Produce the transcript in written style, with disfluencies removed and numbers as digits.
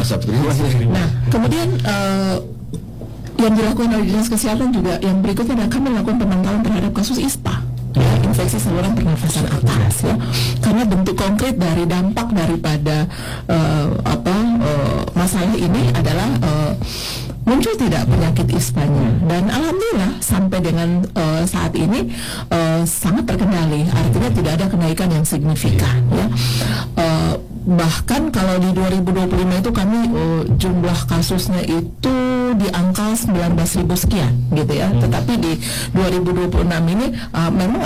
asap terima. Nah, kemudian yang dilakukan oleh Dinas Kesehatan juga yang berikutnya adalah kami melakukan pemantauan terhadap kasus ISPA, ya, infeksi saluran pernafasan atas, ya, karena bentuk konkret dari dampak daripada masalah ini adalah muncul tidak penyakit ISPA-nya, dan alhamdulillah sampai dengan saat ini sangat terkendali, artinya tidak ada kenaikan yang signifikan, ya. Bahkan kalau di 2025 itu kami jumlah kasusnya itu di angka 19.000 sekian gitu ya. Tetapi di 2026 ini memang